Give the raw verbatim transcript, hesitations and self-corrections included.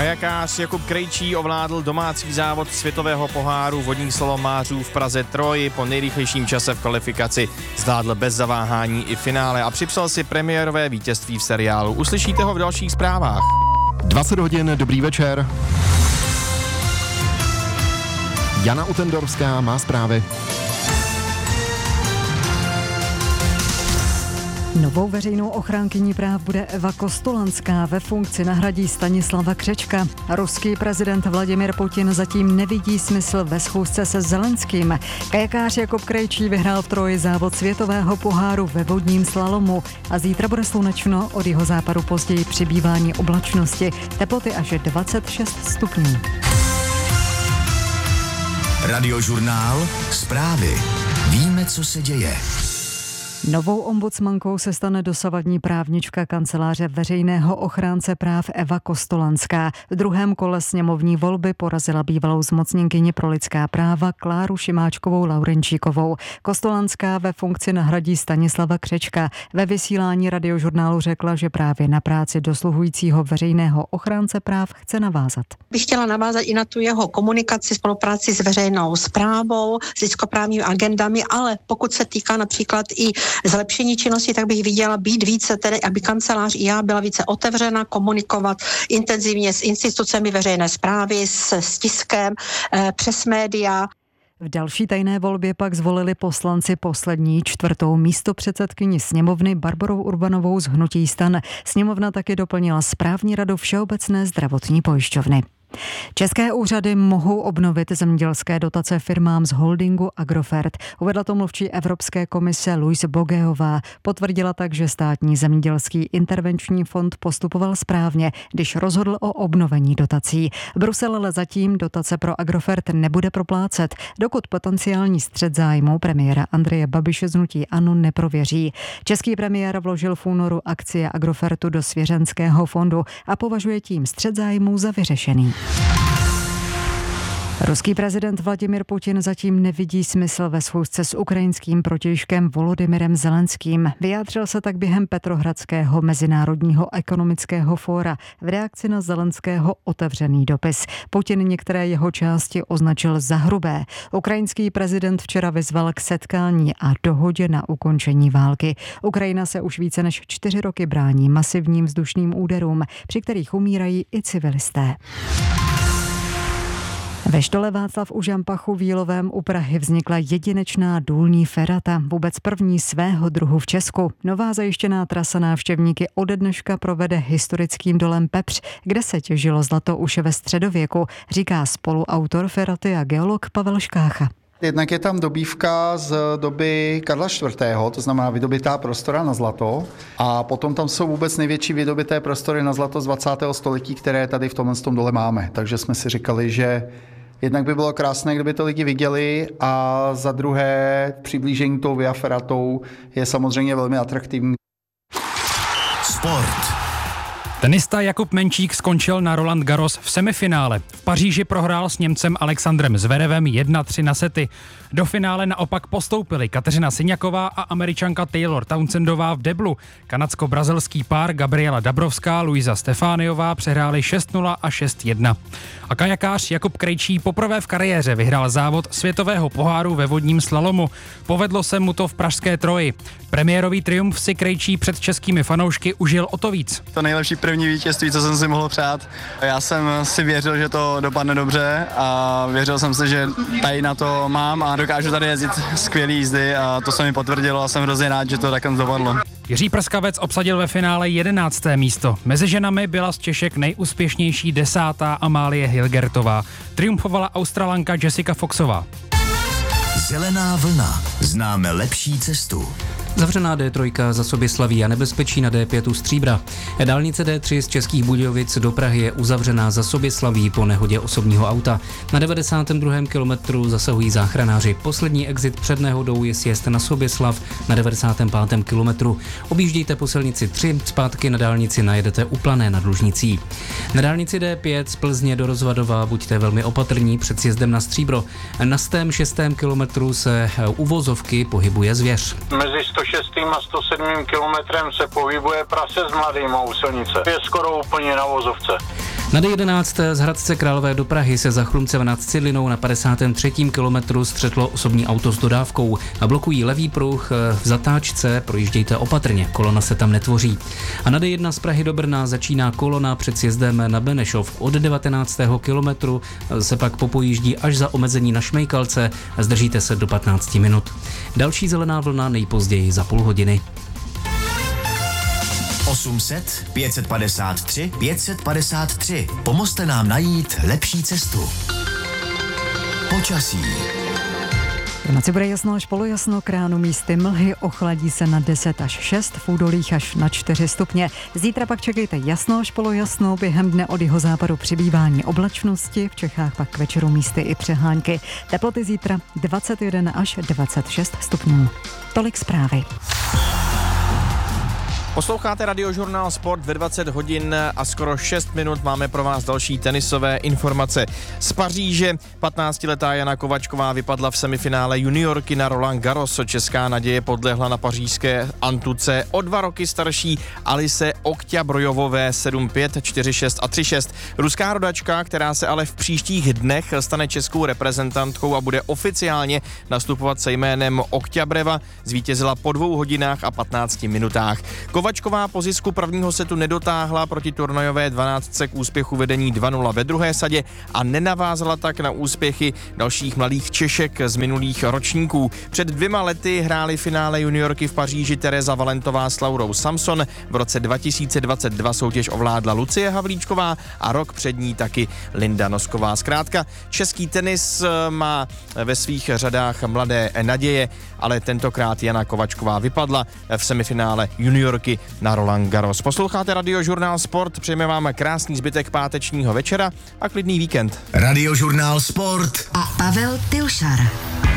Kajakář Jakub Krejčí ovládl domácí závod světového poháru vodních slalomářů v Praze Troji. Po nejrychlejším čase v kvalifikaci zvládl bez zaváhání i finále a připsal si premiérové vítězství v seriálu. Uslyšíte ho v dalších zprávách. dvacet hodin, dobrý večer. Jana Utendorská má zprávy. Novou veřejnou ochránkyní práv bude Eva Kostolanská, ve funkci nahradí Stanislava Křečka. Ruský prezident Vladimir Putin zatím nevidí smysl ve schůzce se Zelenským. Kajakář Jakub Krejčí vyhrál v Troji závod světového poháru ve vodním slalomu a zítra bude slunečno, od jeho západu později přibývání oblačnosti, teploty až dvacet šest stupňů. Radiožurnál, zprávy. Víme, co se děje. Novou ombudsmankou se stane dosavadní právnička kanceláře veřejného ochránce práv Eva Kostolanská. V druhém kole sněmovní volby porazila bývalou zmocněnkyni pro lidská práva Kláru Šimáčkovou Laurenčíkovou. Kostolanská ve funkci nahradí Stanislava Křečka. Ve vysílání Radiožurnálu řekla, že právě na práci dosluhujícího veřejného ochránce práv chce navázat. Bych chtěla navázat i na tu jeho komunikaci, spolupráci s veřejnou správou, s lidskoprávními agendami, ale pokud se týká například i zlepšení činnosti, tak bych viděla být více, tedy aby kancelář i já byla více otevřena, komunikovat intenzivně s institucemi veřejné správy, s, s tiskem, eh, přes média. V další tajné volbě pak zvolili poslanci poslední čtvrtou místopředsedkyni sněmovny Barborou Urbanovou z hnutí STAN. Sněmovna taky doplnila správní radu Všeobecné zdravotní pojišťovny. České úřady mohou obnovit zemědělské dotace firmám z holdingu Agrofert. Uvedla to mluvčí Evropské komise Louise Bogeová. Potvrdila tak, že státní zemědělský intervenční fond postupoval správně, když rozhodl o obnovení dotací. Brusel ale zatím dotace pro Agrofert nebude proplácet, dokud potenciální střet zájmu premiéra Andreje Babiše z hnutí ANO neprověří. Český premiér vložil v únoru akcie Agrofertu do svěřenského fondu a považuje tím střet zájmů za vyřešený. Ruský prezident Vladimir Putin zatím nevidí smysl ve schůzce s ukrajinským protějškem Volodymyrem Zelenským. Vyjádřil se tak během Petrohradského mezinárodního ekonomického fóra v reakci na Zelenského otevřený dopis. Putin některé jeho části označil za hrubé. Ukrajinský prezident včera vyzval k setkání a dohodě na ukončení války. Ukrajina se už více než čtyři roky brání masivním vzdušným úderům, při kterých umírají i civilisté. Ve štole Václav u Žampachu v Jílovém u Prahy vznikla jedinečná důlní ferata, vůbec první svého druhu v Česku. Nová zajištěná trasa návštěvníky ode dneška provede historickým dolem Pepř, kde se těžilo zlato už ve středověku, říká spoluautor feraty a geolog Pavel Škácha. Jednak je tam dobývka z doby Karla čtvrtého, to znamená vydobitá prostora na zlato. A potom tam jsou vůbec největší vydobité prostory na zlato z dvacátého století, které tady v tomhle tom dole máme. Takže jsme si říkali, že jednak by bylo krásné, kdyby to lidi viděli, a za druhé přiblížení tou Via Ferratou je samozřejmě velmi atraktivní. Sport. Tenista Jakub Menčík skončil na Roland Garros v semifinále. V Paříži prohrál s Němcem Alexandrem Zverevem jedna tři na sety. Do finále naopak postoupili Kateřina Syňaková a Američanka Taylor Townsendová v deblu. Kanadsko-brazilský pár Gabriela Dabrovská, Luisa Stefániová přehráli šest nula a šest jedna. A kajakář Jakub Krejčí poprvé v kariéře vyhrál závod světového poháru ve vodním slalomu. Povedlo se mu to v pražské Troji. Premiérový triumf si Krejčí před českými fanoušky užil o to víc. To nejlepší první vítězství, co jsem si mohl přát. Já jsem si věřil, že to dopadne dobře a věřil jsem si, že tady na to mám a dokážu tady jezdit skvělý jízdy a to se mi potvrdilo a jsem hrozně rád, že to takhle dopadlo. Jiří Prskavec obsadil ve finále jedenácté místo. Mezi ženami byla z Češek nejúspěšnější desátá Amálie Hilgertová. Triumfovala Australanka Jessica Foxová. Zelená vlna. Známe lepší cestu. Zavřená D tři za Soběslaví a nebezpečí na D pět u Stříbra. Dálnice D tři z Českých Budějovic do Prahy je uzavřená za Soběslaví po nehodě osobního auta. Na devadesátém druhém kilometru zasahují záchranáři. Poslední exit před nehodou je sjezd na Soběslav na devadesátém pátém kilometru. Objíždějte po silnici tři, zpátky na dálnici najedete u Plané nad Lužnicí. Na dálnici D pět z Plzně do Rozvadova buďte velmi opatrní před sjezdem na Stříbro. Na stém šestém kilometru se u vozovky pohybuje zvěř. Mezi sto šestým a sto sedmým kilometrem se pohybuje prase s mladým u silnice. Je skoro úplně na vozovce. Na D jedenáct z Hradce Králové do Prahy se za Chlumcem nad Cidlinou na padesátém třetím kilometru střetlo osobní auto s dodávkou a blokují levý pruh v zatáčce, projíždějte opatrně, kolona se tam netvoří. A na D jedna z Prahy do Brna začíná kolona před sjezdem na Benešov. Od devatenáctého kilometru se pak popojíždí až za omezení na Šmejkalce a zdržíte se do patnáct minut. Další zelená vlna nejpozději za půl hodiny. osm set, pět set padesát tři, pět set padesát tři. Pomozte nám najít lepší cestu. Počasí. V noci bude jasno až polojasno, k ránu místy mlhy, ochladí se na deset až šest, v údolích až na čtyři stupně. Zítra pak čekejte jasno až polojasno, během dne od jihozápadu přibývání oblačnosti, v Čechách pak k večeru místy i přehánky. Teploty zítra dvacet jedna až dvacet šest stupňů. Tolik zprávy. Posloucháte Radiožurnál Sport ve dvacet hodin a skoro šest minut máme pro vás další tenisové informace. Z Paříže patnáctiletá Jana Kovačková vypadla v semifinále juniorky na Roland Garros. Česká naděje podlehla na pařížské Antuce o dva roky starší Alice Okťabrojovové sedm pět, čtyři šest a tři šest. Ruská rodačka, která se ale v příštích dnech stane českou reprezentantkou a bude oficiálně nastupovat se jménem Okťabreva, zvítězila po dvou hodinách a patnácti minutách. Kovačková po zisku prvního setu nedotáhla proti turnajové dvanáctce k úspěchu vedení dva nula ve druhé sadě a nenavázala tak na úspěchy dalších mladých Češek z minulých ročníků. Před dvěma lety hráli finále juniorky v Paříži Tereza Valentová s Laurou Samson. V roce dva tisíce dvacet dva soutěž ovládla Lucie Havlíčková a rok před ní taky Linda Nosková. Zkrátka, český tenis má ve svých řadách mladé naděje, ale tentokrát Jana Kovačková vypadla v semifinále juniorky na Roland Garros. Posloucháte Radiožurnál Sport, přejeme vám krásný zbytek pátečního večera a klidný víkend. Radiožurnál Sport a Pavel Pilšar.